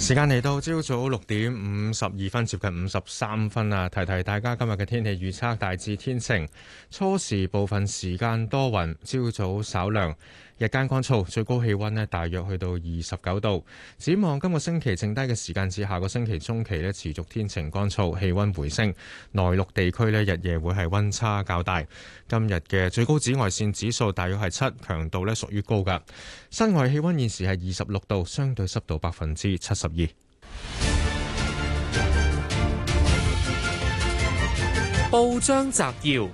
時間嚟到朝早6:52，接近53分啊！提提大家今日嘅天氣預測，大致天晴，初時部分時間多雲，朝早稍涼，日間乾燥，最高氣溫呢大約去到29度。展望今個星期剩低嘅時間至下個星期中期呢，持續天晴乾燥，氣溫回升。內陸地區呢，日夜會係溫差較大。今日嘅最高紫外線指數大約係7，強度呢屬於高㗎。室外氣溫現時係26度，相對濕度72%。 報章摘要：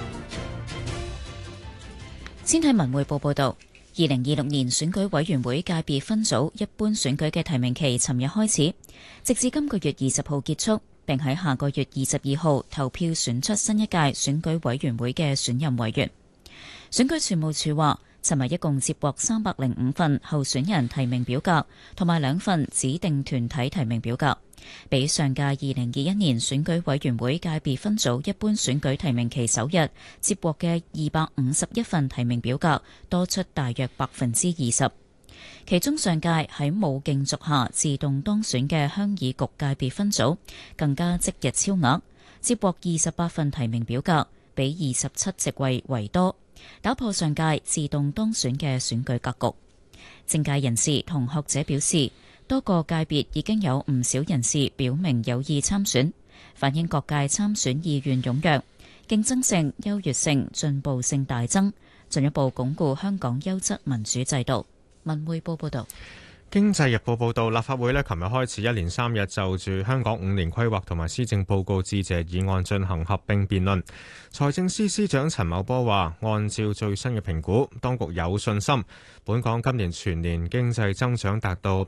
先睇文匯報報道，2026年選舉委員會界別分組一般選舉嘅提名期尋日開始，直至今個月20號結束，並喺下個月22號投票選出新一屆選舉委員會嘅選任委員。選舉事務處話，尋日一共接獲305份候選人提名表格，同埋2份指定團體提名表格，比上屆2021年選舉委員會界別分組一般選舉提名期首日接獲嘅251份提名表格多出大約20%。其中上屆喺冇競逐下自動當選嘅鄉議局界別分組更加即日超額，接獲28份提名表格，比27席位為多，打破上屆自動當選嘅選舉格局。政界人士同學者表示，多個界別已經有唔少人士表明有意參選，反映各界參選意願踴躍，競爭性、優越性、進步性大增，進一步鞏固香港優質民主制度。文匯報報道。 經濟日報報道，立法會呢琴日開始一連3日就住香港5年規劃同埋施政報告致謝議案進行合併辯論。財政司司長陳茂波話，按照最新嘅評估，當局有信心本港今年全年經濟增長達到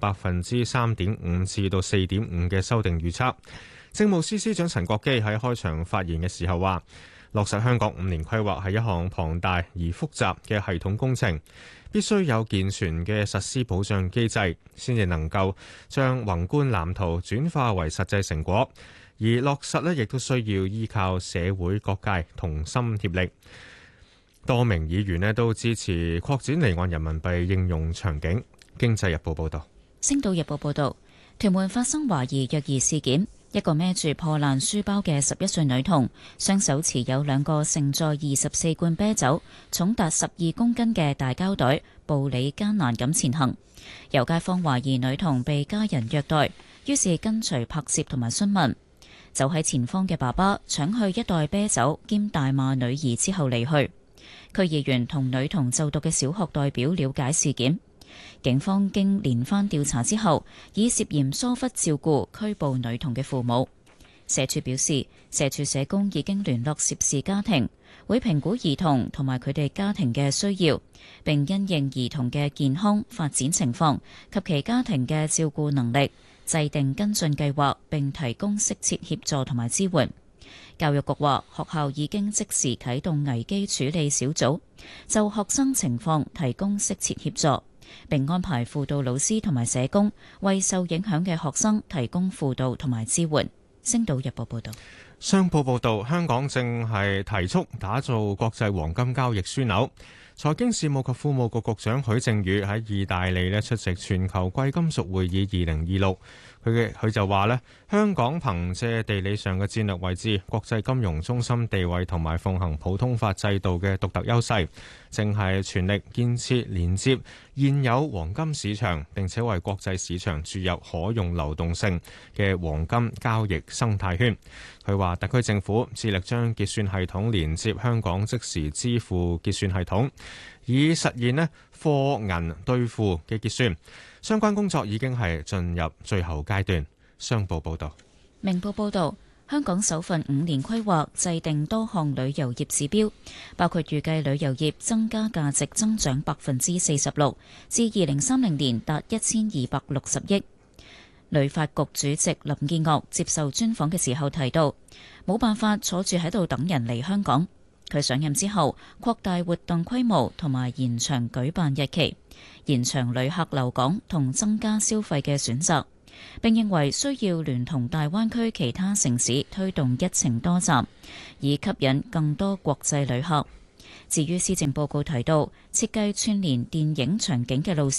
3.5%至到4.5%嘅修訂預測。政務司司長陳國基喺開場發言嘅時候話，落實香港5年規劃係一項龐大而複雜嘅系統工程，必須有健全嘅實施保障機制，先至能夠將宏觀藍圖轉化為實際成果。而落實呢，亦都需要依靠社會各界同心協力。多名議員呢都支持擴展離岸人民幣應用場景。經濟日報報道。 星島日報報道，屯門發生懷疑虐兒事件。一個孭住破爛書包嘅11歲女童，雙手持有2個盛載24罐啤酒、重達12公斤嘅大膠袋，步履艱難咁前行。有街坊懷疑女童被家人虐待，於是跟隨拍攝同埋詢問。走喺前方嘅爸爸搶去一袋啤酒兼大罵女兒之後離去。區議員同女童就讀嘅小學代表了解事件。警方經連番調查之後，以涉嫌疏忽照顧拘捕女童嘅父母。社署表示，社署社工已經聯絡涉事家庭，會評估兒童同埋佢哋家庭嘅需要，並因應兒童嘅健康發展情況及其家庭嘅照顧能力，制定跟進計劃，並提供適切協助同埋支援。教育局話，學校已經即時啟動危機處理小組，就學生情況提供適切協助，並安排輔導老師同埋社工為受影響嘅學生提供輔導同埋支援。星島日報報道。 商報報道，香港正係提速打造國際黃金交易樞紐。財經事務及庫務局局長許正宇喺意大利出席全球貴金屬會議2026。佢就話咧，香港憑借地理上嘅戰略位置、國際金融中心地位同埋奉行普通法制度嘅獨特優勢，正係全力建設連接現有黃金市場，並且為國際市場注入可用流動性嘅黃金交易生態圈。佢話，特區政府致力將結算系統連接香港即時支付結算系統，以實現貨銀兌付嘅結算。相關工作已經係進入最後階段。商報報道。 明報報道，香港首份5年規劃制定多項旅遊業指標，包括預計旅遊業增加價值增長46%，至2030年達1260億。旅發局主席林建岳接受專訪嘅時候提到，冇辦法坐住喺度等人嚟香港。佢上任之後擴大活動規模同埋延長舉辦日期，延長旅客留港同增加消費嘅選擇，並認為需要聯同大灣區其他城市推動一程多站，以吸引更多國際旅客。至於施政報告提到設計串聯電影場景嘅路線，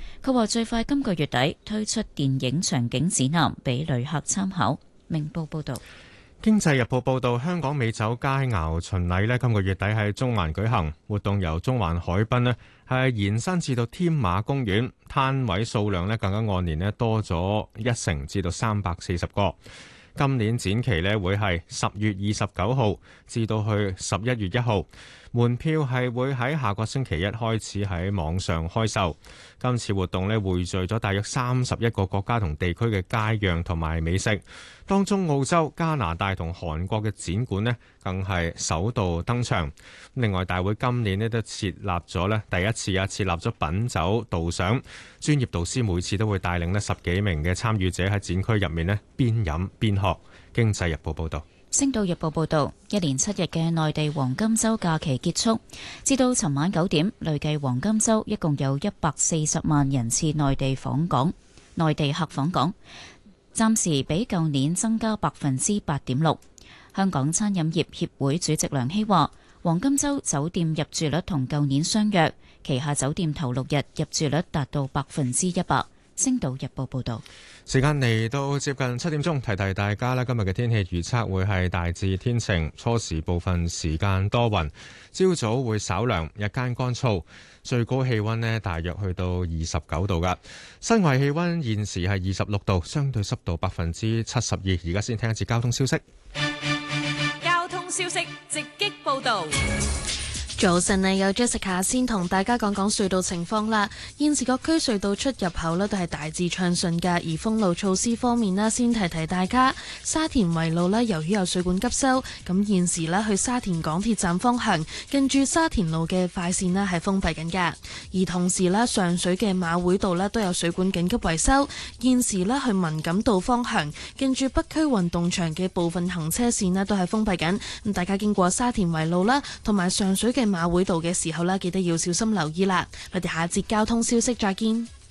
佢話最快今個月底推出電影場景指南俾旅客參考。明報報道。 經濟日報報導，香港美酒佳肴巡禮呢，今個月底喺中環舉行，活動由中環海濱呢係延伸至到添馬公園，攤位數量呢更加按年呢多咗1成，至到340個。今年展期呢會係10月29號至到去11月1號，門票係會喺下個星期一開始喺網上開售。今次活動呢匯聚咗大約31個國家同地區嘅佳釀同埋美食，當中澳洲、加拿大同韓國嘅展館呢更係首度登場。另外，大會今年呢都設立咗呢第一次設立咗品酒導賞，專業導師每次都會帶領呢10幾名嘅參與者喺展區入面呢邊飲邊學。經濟日報報導。 星島日報報導，一連7日嘅內地黃金週假期結束，至到尋晚9點，累計黃金週一共有140萬人次內地客訪港，暫時比舊年增加8.6%。香港餐飲業協會主席梁希話，黃金週酒店入住率同舊年相若，旗下酒店頭6日入住率達到100%。星島日報報導。 時間嚟到接近7點鐘，提提大家啦。今日嘅天氣預測會係大致天晴，初時部分時間多雲，朝早會稍涼，日間乾燥，最高氣溫呢大約去到29度噶。室外氣溫現時係26度，相對濕度72%。而家先聽一次交通消息。 交通消息直擊報導。 早晨啊，有 Jessica 先同大家講講隧道情況啦。現時各區隧道出入口呢都係大致暢順㗎。而封路措施方面呢，先提提大家，沙田圍路呢由於有水管急修，咁現時呢去沙田港鐵站方向近住沙田路嘅快線呢係封閉緊㗎。而同時呢，上水嘅馬會道呢都有水管緊急維修，現時呢去文錦道方向近住北區運動場嘅部分行車線呢都係封閉緊。咁大家經過沙田圍路啦，同埋上水嘅馬會道嘅時候呢，記得要小心留意啦。我哋下一節交通消息再見。